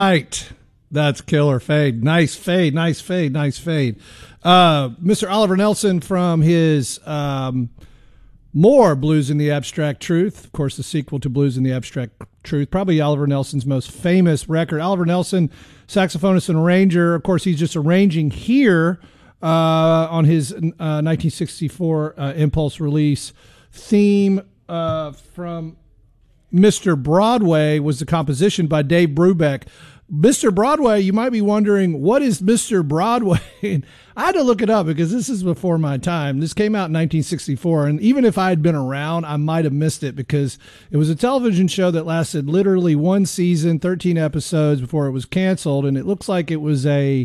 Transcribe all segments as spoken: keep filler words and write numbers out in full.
Right. That's killer fade. Nice fade, nice fade, nice fade. Uh, Mister Oliver Nelson from his um, more Blues in the Abstract Truth, of course, the sequel to Blues in the Abstract Truth, probably Oliver Nelson's most famous record. Oliver Nelson, saxophonist and arranger. Of course, he's just arranging here uh, on his uh, nineteen sixty-four uh, Impulse release. Theme uh, from Mister Broadway was the composition by Dave Brubeck. Mister Broadway, you might be wondering, what is Mister Broadway? And I had to look it up because this is before my time. This came out in nineteen sixty-four, and even if I had been around, I might have missed it because it was a television show that lasted literally one season, thirteen episodes before it was canceled, and it looks like it was a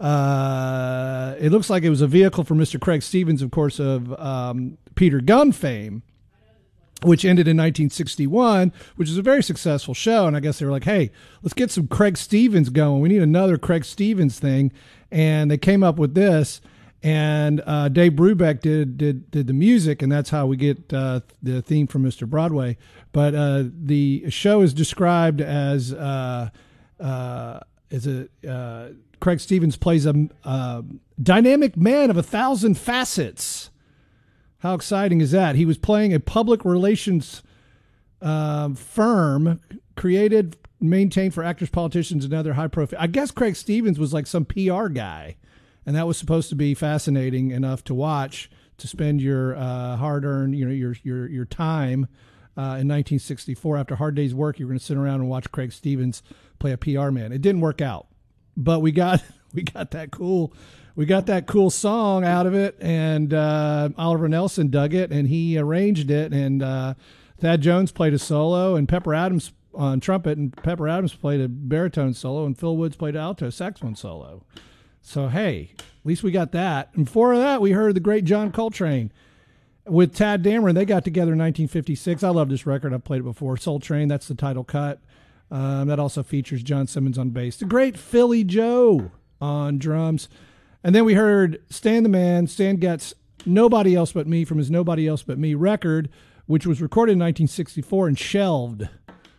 uh, it looks like it was a vehicle for Mister Craig Stevens, of course, of um, Peter Gunn fame, which ended in nineteen sixty-one, which is a very successful show. And I guess they were like, hey, let's get some Craig Stevens going. We need another Craig Stevens thing. And they came up with this. And uh, Dave Brubeck did, did did the music, and that's how we get uh, the theme from Mister Broadway. But uh, the show is described as, uh, uh, as a uh, Craig Stevens plays a uh, dynamic man of a thousand facets. How exciting is that? He was playing a public relations uh, firm created, maintained for actors, politicians, and other high profile. I guess Craig Stevens was like some P R guy, and that was supposed to be fascinating enough to watch, to spend your uh, hard-earned, you know, your your your time uh, in nineteen sixty-four after a hard day's work. You were going to sit around and watch Craig Stevens play a P R man. It didn't work out, but we got we got that cool. We got that cool song out of it, and uh, Oliver Nelson dug it, and he arranged it, and uh, Thad Jones played a solo, and Pepper Adams on trumpet, and Pepper Adams played a baritone solo, and Phil Woods played alto saxophone solo. So, hey, at least we got that. And before that, we heard the great John Coltrane with Tad Dameron. They got together in nineteen fifty-six. I love this record. I've played it before. Soul Train, that's the title cut. Um, that also features John Simmons on bass. The great Philly Joe on drums. And then we heard Stan the Man, Stan Getz, Nobody Else But Me from his Nobody Else But Me record, which was recorded in nineteen sixty-four and shelved.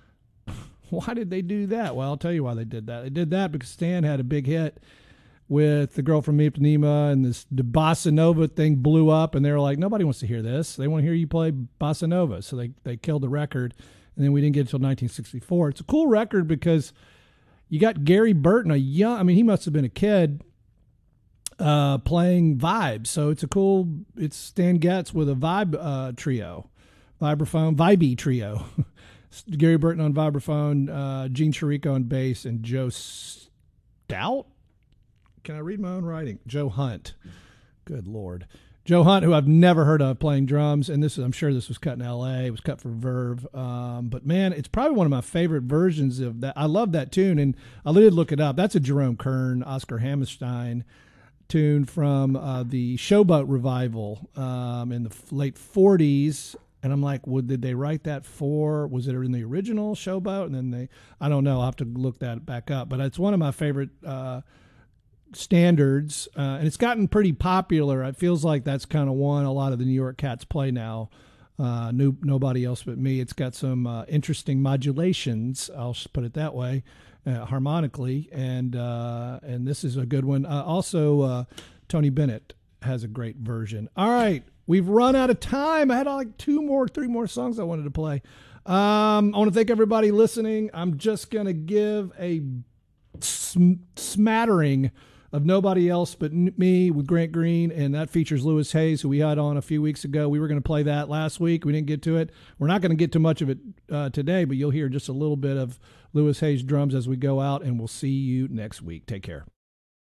Why did they do that? Well, I'll tell you why they did that. They did that because Stan had a big hit with The Girl from Ipanema, and this the Bossa Nova thing blew up, and they were like, nobody wants to hear this. They want to hear you play Bossa Nova. So they, they killed the record, and then we didn't get it until nineteen sixty-four. It's a cool record because you got Gary Burton, a young, I mean, he must have been a kid, Uh, playing vibes. So it's a cool, it's Stan Getz with a vibe uh, trio, vibraphone, vibey trio. Gary Burton on vibraphone, uh, Gene Chirico on bass, and Joe Stout? Can I read my own writing? Joe Hunt. Good Lord. Joe Hunt, who I've never heard of, playing drums, and this is, I'm sure this was cut in L A. It was cut for Verve. Um, but man, it's probably one of my favorite versions of that. I love that tune, and I did look it up. That's a Jerome Kern, Oscar Hammerstein tune from uh, the Showboat revival um, in the late forties. And I'm like, well, did they write that for, was it in the original Showboat? And then they, I don't know, I'll have to look that back up. But it's one of my favorite uh, standards. Uh, and it's gotten pretty popular. It feels like that's kind of one a lot of the New York Cats play now. Uh, new, Nobody Else But Me. It's got some uh, interesting modulations, I'll just put it that way. Uh, harmonically, and uh, and this is a good one. Uh, also, uh, Tony Bennett has a great version. All right, we've run out of time. I had like two more, three more songs I wanted to play. Um, I want to thank everybody listening. I'm just going to give a sm- smattering of Nobody Else But Me with Grant Green, and that features Louis Hayes, who we had on a few weeks ago. We were going to play that last week. We didn't get to it. We're not going to get to much of it uh, today, but you'll hear just a little bit of Louis Hayes drums as we go out, and we'll see you next week. Take care.